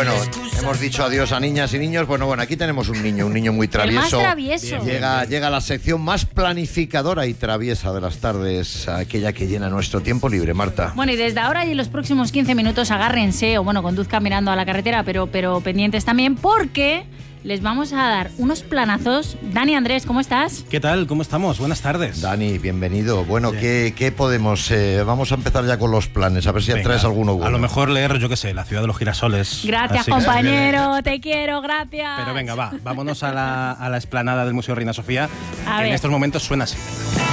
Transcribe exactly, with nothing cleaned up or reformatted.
Bueno, hemos dicho adiós a niñas y niños. Bueno, bueno, aquí tenemos un niño, un niño muy travieso. El más travieso. Llega, llega a la sección más planificadora y traviesa de las tardes, aquella que llena nuestro tiempo libre, Marta. Bueno, y desde ahora y en los próximos quince minutos agárrense, o bueno, conduzcan mirando a la carretera, pero, pero pendientes también, porque les vamos a dar unos planazos. Dani, Andrés, ¿cómo estás? ¿Qué tal? ¿Cómo estamos? Buenas tardes. Dani, bienvenido. Bueno, sí. ¿qué, qué podemos...? Eh, vamos a empezar ya con los planes, a ver si Venga, traes alguno bueno. A lo mejor leer, yo qué sé, La ciudad de los girasoles. Gracias, Así compañero, que... te quiero, gracias. Pero venga, va, vámonos a la, a la explanada del Museo Reina Sofía, a que ver. En estos momentos suena así.